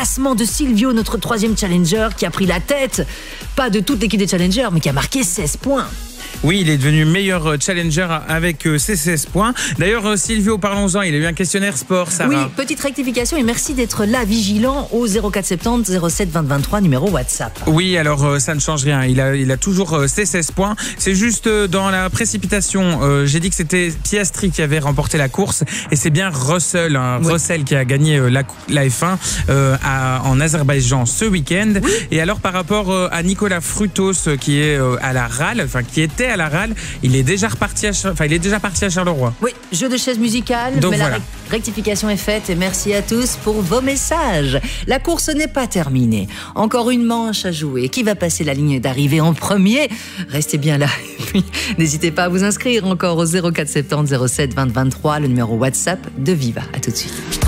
classement de Silvio, notre 3e challenger, qui a pris la tête, pas de toute l'équipe des challengers, mais qui a marqué 16 points. Oui, il est devenu meilleur challenger avec ses 16 points. D'ailleurs, Silvio, parlons-en, il a eu un questionnaire sport, Sarah. Oui, petite rectification et merci d'être là, vigilant au 0470 07 20 23, numéro WhatsApp. Oui, alors ça ne change rien, il a toujours ses 16 points. C'est juste dans la précipitation, j'ai dit que c'était Piastri qui avait remporté la course et c'est bien Russell, Russell qui a gagné la F1 en Azerbaïdjan ce week-end. Oui. Et alors par rapport à Nicolas Frutos qui est à la râle, enfin qui était à la râle, il est déjà parti à Charleroi. Oui, jeu de chaise musicale, donc mais voilà. La rectification est faite et merci à tous pour vos messages. La course n'est pas terminée. Encore une manche à jouer. Qui va passer la ligne d'arrivée en premier? Restez bien là. Et puis, n'hésitez pas à vous inscrire encore au 0470 07 20 23, le numéro WhatsApp de Viva. À tout de suite.